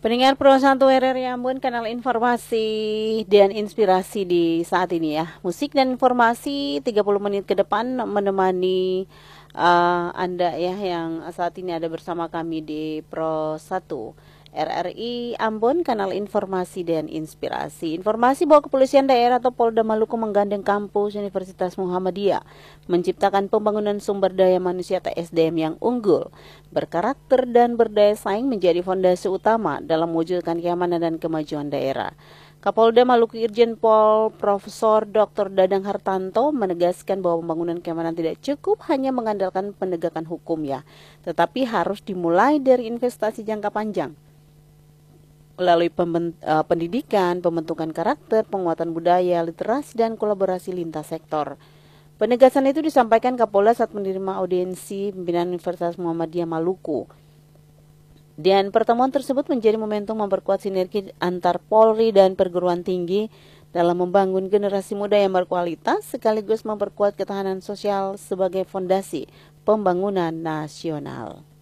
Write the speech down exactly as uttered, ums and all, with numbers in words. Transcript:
Pendengar Pro satu R R I Ambon, kanal informasi dan inspirasi di saat ini ya. Musik dan informasi tiga puluh menit ke depan menemani uh, Anda ya yang saat ini ada bersama kami di Pro satu R R I Ambon, kanal informasi dan inspirasi. Informasi bahwa Kepolisian Daerah atau Polda Maluku menggandeng kampus Universitas Muhammadiyah menciptakan pembangunan sumber daya manusia atau S D M yang unggul, berkarakter dan berdaya saing menjadi fondasi utama dalam mewujudkan keamanan dan kemajuan daerah. Kapolda Maluku Irjen Pol Profesor Doktor Dadang Hartanto menegaskan bahwa pembangunan keamanan tidak cukup hanya mengandalkan penegakan hukum ya, tetapi harus dimulai dari investasi jangka panjang melalui pemben, uh, pendidikan, pembentukan karakter, penguatan budaya, literasi, dan kolaborasi lintas sektor. Penegasan itu disampaikan Kapolda saat menerima audiensi pimpinan Universitas Muhammadiyah Maluku. Dan pertemuan tersebut menjadi momentum memperkuat sinergi antar Polri dan perguruan tinggi dalam membangun generasi muda yang berkualitas sekaligus memperkuat ketahanan sosial sebagai fondasi pembangunan nasional.